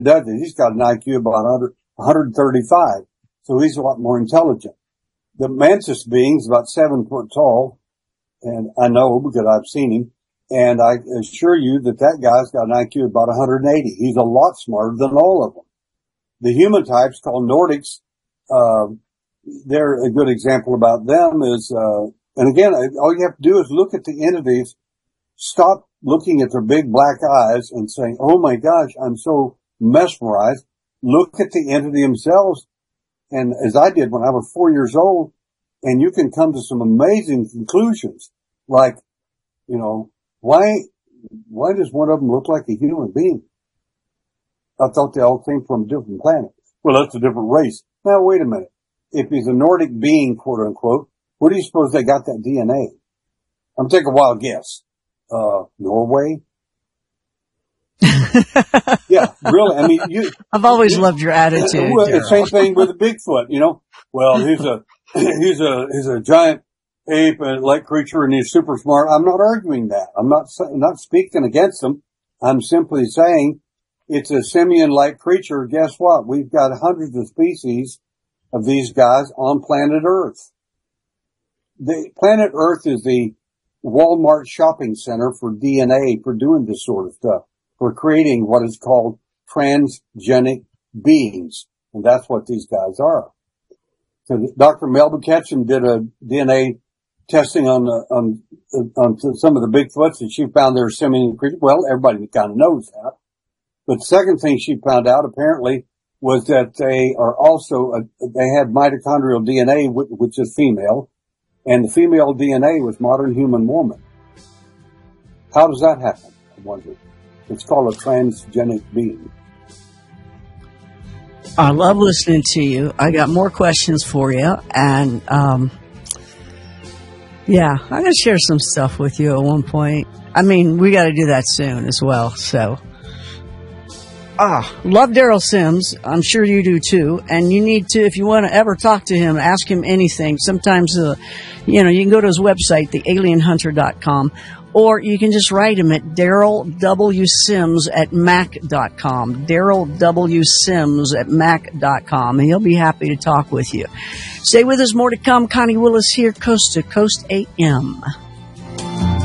does it. He's got an IQ of about 135. So he's a lot more intelligent. The Mantis being's about 7 foot tall. And I know because I've seen him. And I assure you that guy's got an IQ of about 180. He's a lot smarter than all of them. The human types called Nordics, they're a good example about them is, and again, all you have to do is look at the entities, stop looking at their big black eyes and saying, oh my gosh, I'm so mesmerized. Look at the entity themselves. And as I did when I was 4 years old, and you can come to some amazing conclusions, like, you know, why does one of them look like a human being? I thought they all came from a different planet. Well, that's a different race. Now, wait a minute. If he's a Nordic being, quote unquote, where do you suppose they got that DNA? I'm taking a wild guess. Norway? Yeah, really. I mean, I've always loved your attitude. Well, the same thing with a Bigfoot, you know. Well, he's a giant ape and like creature and he's super smart. I'm not arguing that. I'm not speaking against them. I'm simply saying it's a simian-like creature. Guess what? We've got hundreds of species of these guys on planet Earth. The planet Earth is the Walmart shopping center for DNA, for doing this sort of stuff, for creating what is called transgenic beings. And that's what these guys are. So Dr. Melba Ketchum did a DNA testing on some of the Bigfoots, and she found they're simian creatures. Well, everybody kind of knows that. But the second thing she found out, apparently, was that they are also, they had mitochondrial DNA, which is female, and the female DNA was modern human woman. How does that happen? I wonder. It's called a transgenic being. I love listening to you. I got more questions for you, and yeah, I'm going to share some stuff with you at one point. I mean, we got to do that soon as well, so. Love Daryl Sims. I'm sure you do too. And you need to, if you want to ever talk to him, ask him anything. Sometimes, you can go to his website, thealienhunter.com, or you can just write him at darylwsims@mac.com. darylwsims@mac.com, and he'll be happy to talk with you. Stay with us. More to come. Connie Willis here, Coast to Coast AM.